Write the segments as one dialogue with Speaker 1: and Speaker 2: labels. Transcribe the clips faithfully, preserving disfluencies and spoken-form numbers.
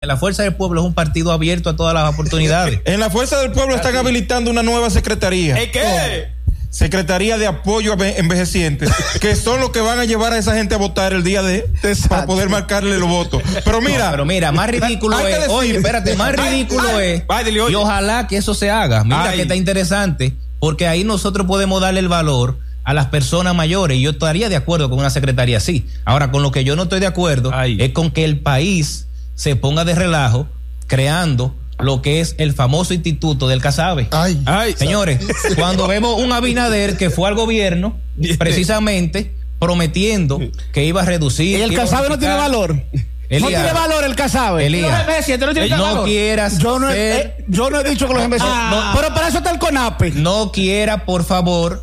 Speaker 1: La Fuerza del Pueblo es un partido abierto a todas las oportunidades.
Speaker 2: En la Fuerza del Pueblo están habilitando una nueva secretaría.
Speaker 3: ¿Eh, qué?
Speaker 2: Secretaría de Apoyo a Envejecientes, que son los que van a llevar a esa gente a votar el día de
Speaker 4: Exacto.
Speaker 2: para poder marcarle los votos. Pero mira,
Speaker 1: no, pero mira, más ridículo
Speaker 2: hay que
Speaker 1: es,
Speaker 2: decir-
Speaker 1: oye, espérate, más ridículo
Speaker 3: ay,
Speaker 1: es,
Speaker 3: ay, dile, oye.
Speaker 1: y ojalá que eso se haga. Mira
Speaker 3: Ay.
Speaker 1: que está interesante, porque ahí nosotros podemos darle el valor a las personas mayores, y yo estaría de acuerdo con una secretaría así. Ahora, con lo que yo no estoy de acuerdo
Speaker 3: Ay.
Speaker 1: es con que el país se ponga de relajo creando lo que es el famoso instituto del Casabe.
Speaker 4: Ay,
Speaker 3: Ay,
Speaker 1: Señores, cuando vemos un Abinader que fue al gobierno precisamente prometiendo que iba a reducir.
Speaker 4: y el
Speaker 1: que iba a
Speaker 4: Casabe no tiene
Speaker 1: bonificar.
Speaker 4: valor.
Speaker 1: Elías,
Speaker 4: no tiene valor el Casabe.
Speaker 1: Elías,
Speaker 5: no tiene
Speaker 1: no
Speaker 5: valor.
Speaker 1: quieras
Speaker 4: Yo no, he,
Speaker 1: ser-
Speaker 4: eh, yo no he dicho que los envejecientes.
Speaker 1: Ah.
Speaker 4: pero para eso está el CONAPE.
Speaker 1: no quiera, por favor,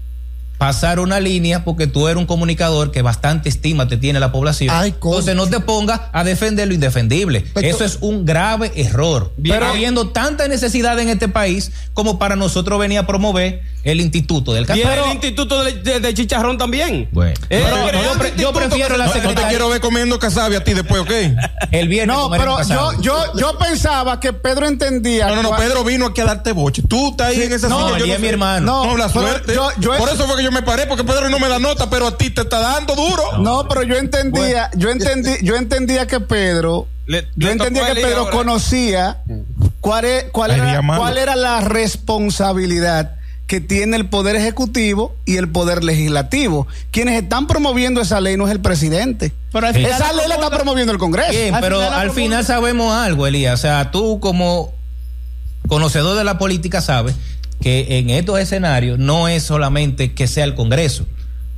Speaker 1: pasar una línea, porque tú eres un comunicador que bastante estima te tiene la población.
Speaker 4: Ay, coño.
Speaker 1: Entonces no te pongas a defender lo indefendible.
Speaker 4: Pero-
Speaker 1: Eso es un grave error.
Speaker 3: Bien.
Speaker 1: Pero habiendo tanta necesidad en este país como para nosotros venir a promover el instituto del
Speaker 3: y
Speaker 1: Casabe.
Speaker 3: el instituto de, de- de Chicharrón también.
Speaker 1: Bueno,
Speaker 3: Eh,
Speaker 1: pero
Speaker 3: creando
Speaker 1: yo, pre- yo
Speaker 3: instituto
Speaker 1: prefiero
Speaker 3: que
Speaker 1: la
Speaker 2: no,
Speaker 3: se-
Speaker 2: no te
Speaker 1: secretaria.
Speaker 2: quiero ver comiendo Casabe a ti después, ¿ok?
Speaker 1: El viernes
Speaker 4: No,
Speaker 1: comeremos
Speaker 4: pero yo,
Speaker 1: Casabe.
Speaker 4: yo, yo pensaba que Pedro entendía.
Speaker 2: No, no, no,
Speaker 4: cua-
Speaker 2: Pedro vino aquí a darte boche. Tú estás ahí
Speaker 4: Sí,
Speaker 2: en esa
Speaker 1: no,
Speaker 2: silla.
Speaker 1: y
Speaker 2: yo
Speaker 1: es mi
Speaker 2: sé.
Speaker 1: hermano.
Speaker 2: No,
Speaker 4: No,
Speaker 2: la
Speaker 4: pero
Speaker 2: suerte.
Speaker 4: yo- yo-
Speaker 2: Por eso fue que yo me paré, porque Pedro no me da nota, pero a ti te está dando duro.
Speaker 4: No, pero yo entendía, yo entendí, yo entendía que Pedro,
Speaker 3: Le-
Speaker 4: yo
Speaker 3: le
Speaker 4: entendía
Speaker 3: tocó a
Speaker 4: que
Speaker 3: Elías
Speaker 4: Pedro
Speaker 3: ahora.
Speaker 4: conocía cuál, es- cuál,
Speaker 2: Ay,
Speaker 4: era,
Speaker 2: llamando.
Speaker 4: cuál era la responsabilidad que tiene el Poder Ejecutivo y el Poder Legislativo. Quienes están promoviendo esa ley no es el presidente.
Speaker 5: Pero al
Speaker 1: Sí.
Speaker 5: final
Speaker 4: Esa ley la está promoviendo el Congreso.
Speaker 1: Bien,
Speaker 5: Al
Speaker 1: pero
Speaker 5: final la
Speaker 1: al
Speaker 5: propuesta-
Speaker 1: final sabemos algo, Elías. O sea, tú como conocedor de la política sabes que en estos escenarios no es solamente que sea el Congreso.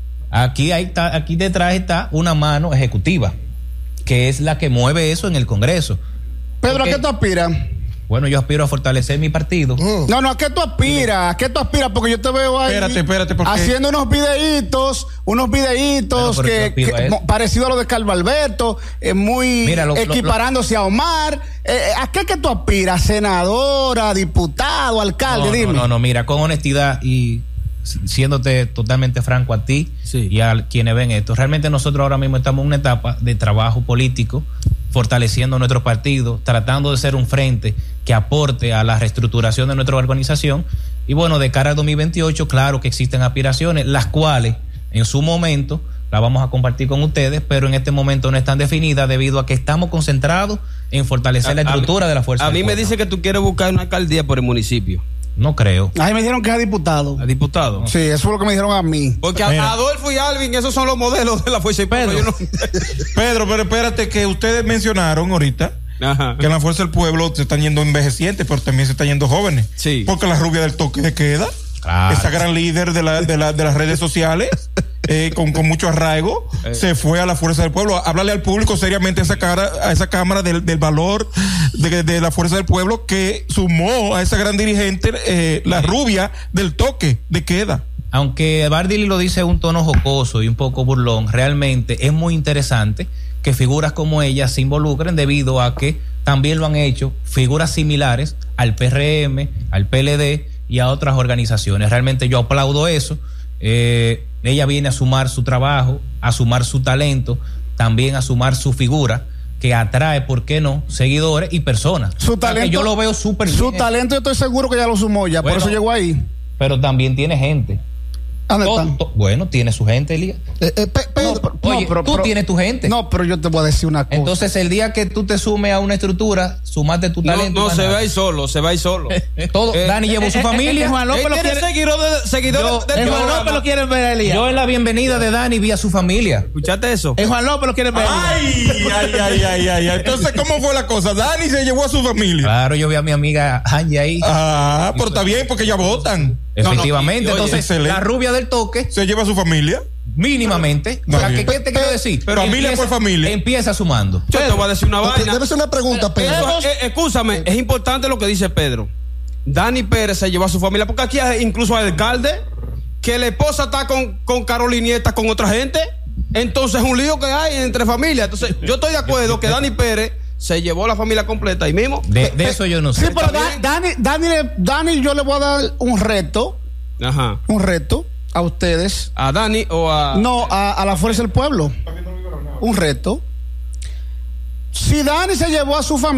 Speaker 1: Aquí hay ta- aquí detrás está una mano ejecutiva, que es la que mueve eso en el Congreso.
Speaker 4: Pedro,
Speaker 1: Porque-
Speaker 4: ¿a qué tú aspiras?
Speaker 1: Bueno, yo aspiro a fortalecer mi partido.
Speaker 4: No, no, ¿a qué tú aspiras? ¿A qué tú aspiras? Porque yo te veo ahí
Speaker 2: Espérate, espérate, porque-
Speaker 4: haciendo unos videitos, unos videitos
Speaker 1: Bueno, pero
Speaker 4: que,
Speaker 1: yo aspiro a
Speaker 4: que-
Speaker 1: eso.
Speaker 4: mo- parecido a lo de Calvo Alberto, eh, muy
Speaker 1: Mira, lo- lo-
Speaker 4: equiparándose a Omar. Eh, ¿A qué que tú aspiras? ¿Senadora, diputado, alcalde?
Speaker 1: No,
Speaker 4: Dime.
Speaker 1: no, no, no, mira, con honestidad y si- siéndote totalmente franco a ti
Speaker 3: Sí.
Speaker 1: y a quienes ven esto, realmente nosotros ahora mismo estamos en una etapa de trabajo político, fortaleciendo nuestro partido, tratando de ser un frente que aporte a la reestructuración de nuestra organización. Y bueno, de cara al dos mil veintiocho, claro que existen aspiraciones, las cuales en su momento las vamos a compartir con ustedes, pero en este momento no están definidas debido a que estamos concentrados en fortalecer la
Speaker 3: A- a-
Speaker 1: estructura de la fuerza.
Speaker 3: A
Speaker 1: del
Speaker 3: mí me
Speaker 1: pueblo.
Speaker 3: dice que tú quieres buscar una alcaldía por el municipio.
Speaker 1: No creo.
Speaker 4: Ahí me dijeron que es diputado.
Speaker 3: ¿A diputado?
Speaker 4: Sí, eso fue lo que me dijeron a mí.
Speaker 3: Porque a-
Speaker 2: Mira.
Speaker 3: Adolfo y Alvin, esos son los modelos de la Fuerza del Pueblo. Yo no-
Speaker 2: Pedro, pero espérate que ustedes mencionaron ahorita
Speaker 3: Ajá.
Speaker 2: que en la Fuerza del Pueblo se están yendo envejecientes, pero también se están yendo jóvenes.
Speaker 3: Sí.
Speaker 2: Porque la rubia del toque de queda,
Speaker 1: Claro.
Speaker 2: esa gran líder de, la, de, la, de las redes sociales, eh, con, con mucho arraigo,
Speaker 3: Eh.
Speaker 2: se fue a la Fuerza del Pueblo. Háblale al público seriamente a esa, cara, a esa Cámara del, del valor de, de la Fuerza del Pueblo que sumó a esa gran dirigente, eh, la rubia del toque de queda.
Speaker 1: Aunque Bardili lo dice en un tono jocoso y un poco burlón, realmente es muy interesante que figuras como ella se involucren debido a que también lo han hecho figuras similares al P R M, al P L D y a otras organizaciones. Realmente yo aplaudo eso. Eh, ella viene a sumar su trabajo, a sumar su talento, también a sumar su figura, que atrae, ¿por qué no?, seguidores y personas.
Speaker 4: Su
Speaker 1: O sea, que
Speaker 4: talento,
Speaker 1: yo lo veo súper
Speaker 4: Su
Speaker 1: bien,
Speaker 4: talento yo estoy seguro que ya lo sumó ya,
Speaker 1: Bueno.
Speaker 4: por eso llegó ahí.
Speaker 1: pero también tiene gente.
Speaker 4: ¿Dónde
Speaker 1: Todo-
Speaker 4: están?
Speaker 1: to- bueno, tiene su gente, Elías.
Speaker 4: Eh, eh, pe- Pedro,
Speaker 1: No,
Speaker 4: pero-
Speaker 1: oye,
Speaker 4: no, pero-
Speaker 1: tú
Speaker 4: pero-
Speaker 1: tienes tu gente.
Speaker 4: No, pero yo te voy a decir una cosa.
Speaker 1: Entonces, el día que tú te sumes a una estructura, sumaste tu
Speaker 3: No,
Speaker 1: talento.
Speaker 3: no,
Speaker 1: y
Speaker 3: se
Speaker 1: ganas.
Speaker 3: va ahí solo, se va ahí solo.
Speaker 1: Todo,
Speaker 3: Eh,
Speaker 1: Dani llevó su
Speaker 5: eh, eh,
Speaker 1: familia.
Speaker 5: eh, Juan López
Speaker 3: Él
Speaker 5: lo
Speaker 3: tiene
Speaker 5: quiere-
Speaker 3: seguidores, seguidores
Speaker 1: Yo-
Speaker 3: del
Speaker 5: El Juan
Speaker 3: programa.
Speaker 5: López lo quiere ver a Elías.
Speaker 1: Yo en la bienvenida de Dani vi a su familia.
Speaker 3: ¿Escuchaste eso?
Speaker 5: El Juan López lo quiere ver a Elías.
Speaker 2: Ay, ay, ay, ay, ay, ay. Entonces, ¿cómo fue la cosa? Dani se llevó a su familia.
Speaker 1: Claro, yo vi a mi amiga Angie ahí.
Speaker 2: Ah, pero está bien porque ya votan.
Speaker 1: Efectivamente.
Speaker 3: no, y- oye,
Speaker 1: Entonces,
Speaker 2: excelente.
Speaker 1: la rubia del toque,
Speaker 2: Se lleva a su familia.
Speaker 1: mínimamente.
Speaker 2: No,
Speaker 1: o sea,
Speaker 2: bien.
Speaker 1: ¿qué, qué te quiero decir?
Speaker 2: Pero familia por familia.
Speaker 1: Empieza sumando.
Speaker 3: Yo te voy a decir una vaina.
Speaker 6: Debe ser una pregunta, Pedro.
Speaker 3: Eso, eh, escúchame, es importante lo que dice Pedro. Dani Pérez se llevó a su familia, porque aquí hay incluso hay alcalde que la esposa está con, con Carolinieta, con otra gente. Entonces es un lío que hay entre familias. Entonces, yo estoy de acuerdo que Dani Pérez se llevó la familia completa ahí mismo.
Speaker 1: De, de eso yo no sé.
Speaker 4: Sí, pero
Speaker 3: está
Speaker 4: Da-
Speaker 3: bien.
Speaker 4: Dani, Dani, le- Dani, yo le voy a dar un reto,
Speaker 3: Ajá.
Speaker 4: un reto a ustedes.
Speaker 3: A Dani o a.
Speaker 4: No, a, a la Fuerza del Pueblo. Un reto. Si Dani se llevó a su familia.